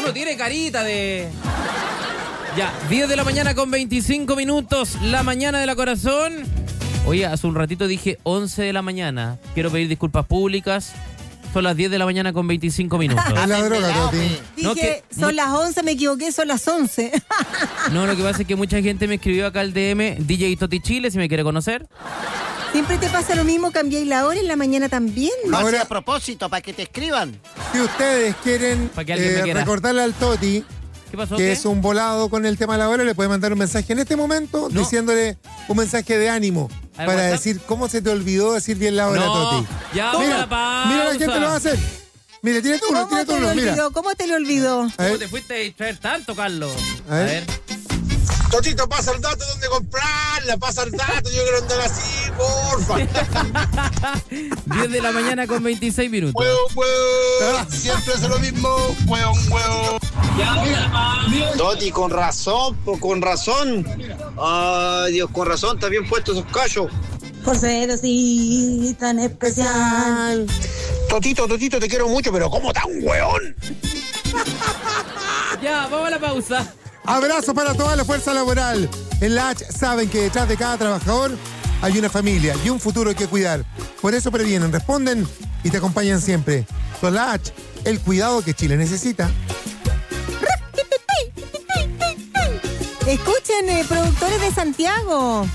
Uno tiene carita de... Ya, 10 de la mañana con 25 minutos, la mañana de la corazón. Oye, hace un ratito dije 11 de la mañana. Quiero pedir disculpas públicas. Son las 10 de la mañana con 25 minutos. Es la droga, Toti. Dije, No, que son las 11, me equivoqué, son las 11. No, lo que pasa es que mucha gente me escribió acá al DM, DJ Toti Chile, si me quiere conocer. Siempre te pasa lo mismo, cambiáis la hora en la mañana también. Ahora- A propósito, para que te escriban. Si ustedes quieren Para que alguien me quiera. recordarle al Toti ¿Qué pasó? que ¿Qué? es un volado con el tema de la hora, le puede mandar un mensaje en este momento No. diciéndole un mensaje de ánimo ¿Al para WhatsApp? decir cómo se te olvidó decir bien la hora, No, Toti. ya, vamos a Mira, la pausa. mira la gente lo va a hacer. Mira, tiene turno, ¿Cómo tiene te lo turno, mira. olvidó? ¿Cómo te lo olvidó? A ¿Cómo ver, te fuiste a distraer tanto, Carlos? A ver. Totito, pasa el dato de dónde comprarla, pasa el dato, yo quiero andar así, porfa. 10 de la mañana con 26 minutos. Huevo, siempre hace lo mismo, huevo. Toti, con razón, con razón. Ay, Dios, con razón, está bien puesto esos callos. Por ser así tan especial. Totito, te quiero mucho, pero ¿cómo tan hueón? Ya, vamos a la pausa. abrazo para toda la fuerza laboral. En la H saben que detrás de cada trabajador hay una familia y un futuro que cuidar. Por eso previenen, responden y te acompañan siempre. Con la H, el cuidado que Chile necesita. Escuchen, productores de Santiago.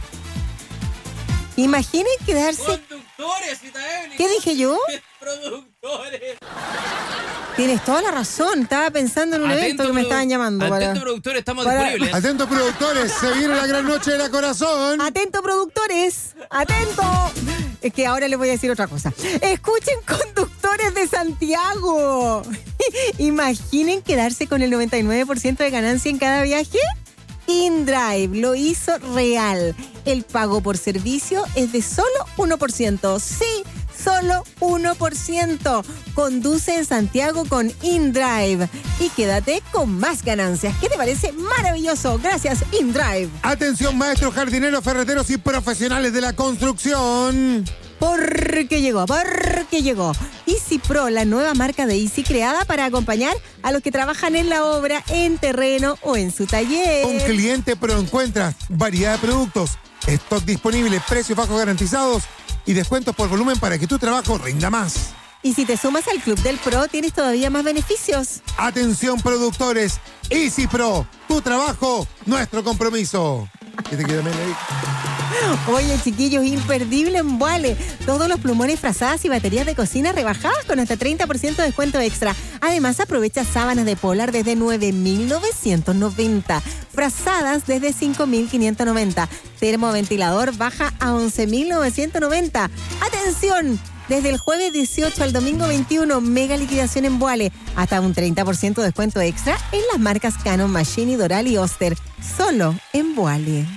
Imaginen quedarse... Conductores, Evelyn. ¿Qué dije yo? Productores. Tienes toda la razón. Estaba pensando en un evento que me estaban llamando. Atento, productores, estamos para- disponibles. Atentos productores, se viene la gran noche de la corazón. Atento, productores. Atento. Es que ahora les voy a decir otra cosa. Escuchen, conductores de Santiago. Imaginen quedarse con el 99% de ganancia en cada viaje. InDrive lo hizo real. El pago por servicio es de solo 1%. Sí, solo 1%. Conduce en Santiago con InDrive y quédate con más ganancias. ¿Qué te parece? Maravilloso. Gracias, InDrive. Atención, maestros, jardineros, ferreteros y profesionales de la construcción. Porque llegó. Easy Pro, la nueva marca de Easy creada para acompañar a los que trabajan en la obra, en terreno o en su taller. Un cliente Pro encuentra variedad de productos, stock disponible, precios bajos garantizados y descuentos por volumen para que tu trabajo rinda más. Y si te sumas al Club del Pro, tienes todavía más beneficios. Atención, productores, Easy Pro, tu trabajo, nuestro compromiso. ¿Qué te queda, Meli? Oye, chiquillos, imperdible en Vuale. Todos los plumones, frazadas y baterías de cocina rebajadas con hasta 30% de descuento extra. Además, aprovecha sábanas de Polar desde 9.990. Frazadas desde 5.590. Termoventilador baja a 11.990. ¡Atención! Desde el jueves 18 al domingo 21, mega liquidación en Vuale. Hasta un 30% de descuento extra en las marcas Canon, Machine, Doral y Oster. Solo en Vuale.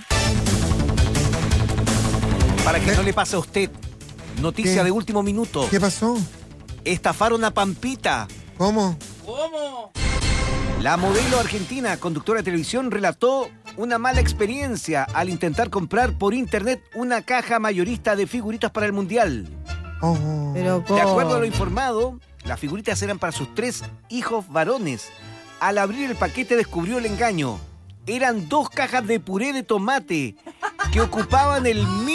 Para que no le pase a usted, noticia ¿Qué? de último minuto. ¿Qué pasó? Estafaron a Pampita. ¿Cómo? ¿Cómo? La modelo argentina, conductora de televisión, relató una mala experiencia al intentar comprar por internet una caja mayorista de figuritas para el Mundial. Oh. Pero, De acuerdo a lo informado, las figuritas eran para sus 3 hijos varones. Al abrir el paquete descubrió el engaño. Eran 2 cajas de puré de tomate que ocupaban el